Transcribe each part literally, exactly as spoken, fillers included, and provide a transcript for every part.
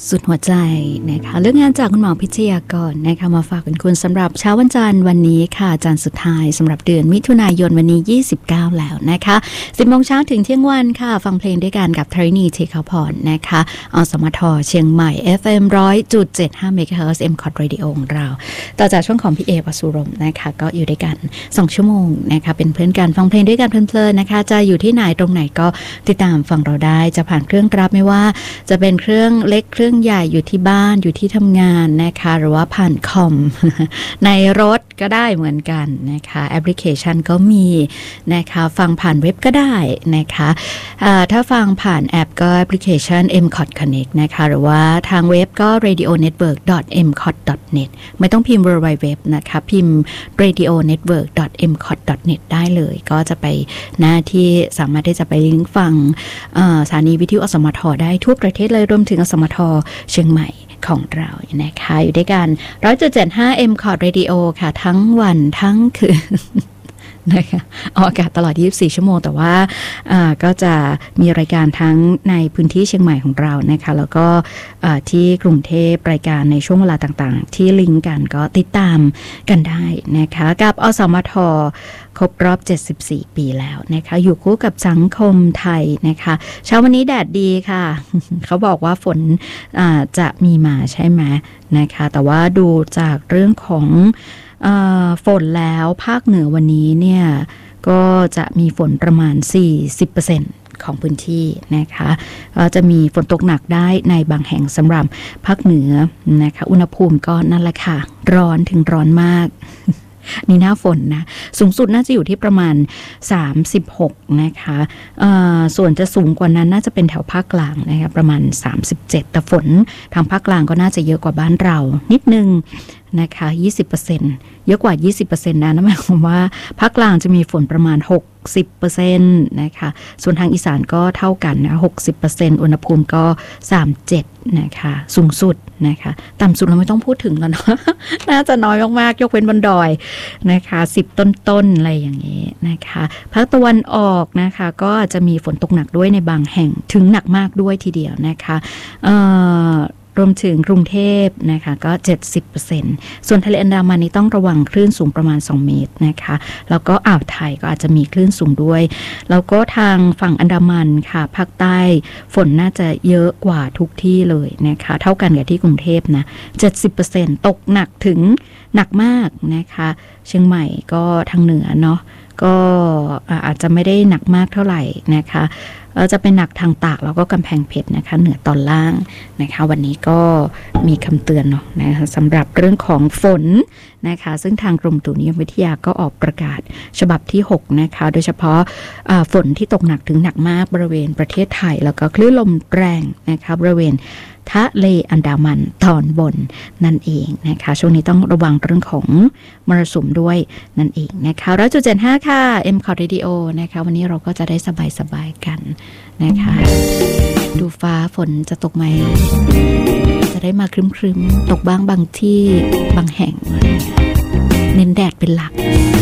สุดหัวใจนะคะเรื่องงานจากคุณหมอพิชยากรนะคะมาฝากคุณสำหรับเช้าวันจันทร์วันนี้ค่ะจันทร์สุดท้ายสำหรับเดือนมิถุนายนวันนี้ยี่สิบเก้าแล้วนะคะสิบโมงเช้าถึงเที่ยงวันค่ะฟังเพลงด้วยกันกับธรณีเทคาพรนะคะอสมทเชียงใหม่ เอฟ เอ็ม หนึ่งร้อยจุดเจ็ดห้า เมกะเฮิรตซ์ เอ็ม คอท Radio ของเราต่อจากช่วงของพี่เอวสุรมนะคะก็อยู่ด้วยกันสองชั่วโมงนะคะเป็นเพื่อนกันฟังเพลงด้วยกันเพลินๆนะคะจะอยู่ที่ไหนตรงไหนก็ติดตามฟังเราได้จะผ่านเครื่องรับไม่ว่าจะเป็นเครื่องเล็กเครื่องใหญ่อยู่ที่บ้านอยู่ที่ทำงานนะคะหรือว่าผ่านคอม ในรถก็ได้เหมือนกันนะคะแอปพลิเคชันก็มีนะคะฟังผ่านเว็บก็ได้นะคะถ้าฟังผ่านแอปก็แอปพลิเคชัน เอ็ม คอท Connect นะคะหรือว่าทางเว็บก็ เรดิโอเน็ตเวิร์ก ดอท เอ็ม คอท ดอท เน็ต ไม่ต้องพิมพ์ ดับเบิลยู ดับเบิลยู ดับเบิลยู ดอท นะคะพิมพ์ เรดิโอเน็ตเวิร์ก ดอท เอ็ม คอท ดอท เน็ต ได้เลยก็จะไปหน้าที่สามารถที่จะไปลิงก์ฟังสถานีวิทยุอสมทได้ทั่วประเทศเลยรวมถึงอสมทเชียงใหม่ของเรานะคะอยู่ด้วยกัน หนึ่งร้อยจุดเจ็ดห้า เอ็ม คอท Radio ค่ะทั้งวันทั้งคืนนะคะออกอากาศตลอดยี่สิบสี่ชั่วโมงแต่ว่าก็จะมีรายการทั้งในพื้นที่เชียงใหม่ของเรานะคะแล้วก็ที่กรุงเทพรายการในช่วงเวลาต่างๆที่ลิงก์กันก็ติดตามกันได้นะคะกับอสมทครบรอบเจ็ดสิบสี่ปีแล้วนะคะอยู่คู่กับสังคมไทยนะคะเช้าวันนี้แดดดีค่ะ เขาบอกว่าฝนจะมีมาใช่ไหมนะคะแต่ว่าดูจากเรื่องของฝนแล้วภาคเหนือวันนี้เนี่ยก็จะมีฝนประมาณ สี่สิบเปอร์เซ็นต์ ของพื้นที่นะคะจะมีฝนตกหนักได้ในบางแห่งสำหรับภาคเหนือนะคะอุณหภูมิก็นั่นแหละค่ะร้อนถึงร้อนมาก นี่หน้าฝนนะสูงสุดน่าจะอยู่ที่ประมาณสามสิบหกนะคะส่วนจะสูงกว่านั้นน่าจะเป็นแถวภาคกลางนะคะประมาณสามสิบเจ็ดแต่ฝนทางภาคกลางก็น่าจะเยอะกว่าบ้านเรานิดนึงนะคะ ยี่สิบเปอร์เซ็นต์ เยอะกว่า ยี่สิบเปอร์เซ็นต์ นะนั่นหมายความว่าภาคกลางจะมีฝนประมาณ หกสิบเปอร์เซ็นต์ นะคะส่วนทางอีสานก็เท่ากันนะ หกสิบเปอร์เซ็นต์ อุณหภูมิก็สามสิบเจ็ดนะคะสูงสุดนะคะต่ำสุดเราไม่ต้องพูดถึงแล้วเนาะ น่าจะน้อยมากๆยกเว้นบนดอยนะคะสิบต้นๆอะไรอย่างนี้นะคะภาคตะวันออกนะคะก็จะมีฝนตกหนักด้วยในบางแห่งถึงหนักมากด้วยทีเดียวนะคะเอ่อรวมถึงกรุงเทพนะคะก็ เจ็ดสิบเปอร์เซ็นต์ ส่วนทะเลอันดามันนี้ต้องระวังคลื่นสูงประมาณสองเมตรนะคะแล้วก็อ่าวไทยก็อาจจะมีคลื่นสูงด้วยแล้วก็ทางฝั่งอันดามันค่ะภาคใต้ฝนน่าจะเยอะกว่าทุกที่เลยนะคะเท่ากันกับที่กรุงเทพนะ เจ็ดสิบเปอร์เซ็นต์ ตกหนักถึงหนักมากนะคะเชียงใหม่ก็ทางเหนือเนาะก็อาจจะไม่ได้หนักมากเท่าไหร่นะคะจะเป็นหนักทางตากแล้วก็กำแพงเพชรนะคะเหนือตอนล่างนะคะวันนี้ก็มีคำเตือนเนาะนะคะสำหรับเรื่องของฝนนะคะซึ่งทางกรมอุตุนิยมวิทยาก็ออกประกาศฉบับที่หกนะคะโดยเฉพาะฝนที่ตกหนักถึงหนักมากบริเวณประเทศไทยแล้วก็คลื่นลมแรงนะคะบริเวณทะเลอันดามันตอนบนนั่นเองนะคะช่วงนี้ต้องระวังเรื่องของมรสุมด้วยนั่นเองนะคะ หนึ่งร้อยจุดเจ็ดห้า ค่ะ เอ็ม คอท Radio นะคะวันนี้เราก็จะได้สบายๆกันนะคะดูฟ้าฝนจะตกไหมจะได้มาครึ้มๆตกบ้างบางที่บางแห่งเน้นแดดเป็นหลัก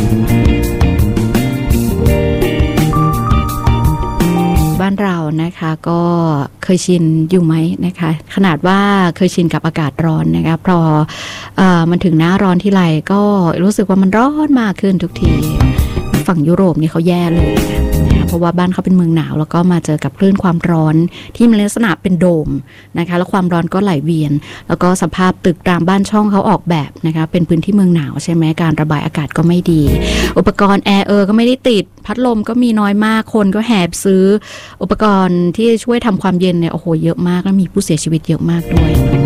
บ้านเรานะคะก็เคยชินอยู่ไหมนะคะขนาดว่าเคยชินกับอากาศร้อนนะคะพอเอ่อมันถึงหน้าร้อนที่ไรก็รู้สึกว่ามันร้อนมากขึ้นทุกทีฝั่งยุโรปนี่เขาแย่เลยนะเพราะว่าบ้านเขาเป็นเมืองหนาวแล้วก็มาเจอกับคลื่นความร้อนที่มันลักษณะเป็นโดมนะคะแล้วความร้อนก็ไหลเวียนแล้วก็สภาพตึกตามบ้านช่องเขาออกแบบนะคะเป็นพื้นที่เมืองหนาวใช่ไหมการระบายอากาศก็ไม่ดีอุปกรณ์แอร์เออก็ไม่ได้ติดพัดลมก็มีน้อยมากคนก็แหบซื้ออุปกรณ์ที่ช่วยทำความเย็นเนี่ยโอ้โหเยอะมากแล้วมีผู้เสียชีวิตเยอะมากด้วย